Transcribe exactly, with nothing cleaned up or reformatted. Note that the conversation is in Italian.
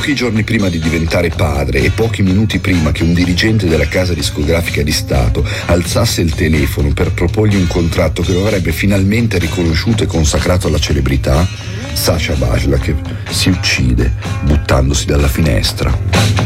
Pochi giorni prima di diventare padre e pochi minuti prima che un dirigente della casa discografica di Stato alzasse il telefono per proporgli un contratto che lo avrebbe finalmente riconosciuto e consacrato alla celebrità, Sasha Vajlakev si uccide buttandosi dalla finestra.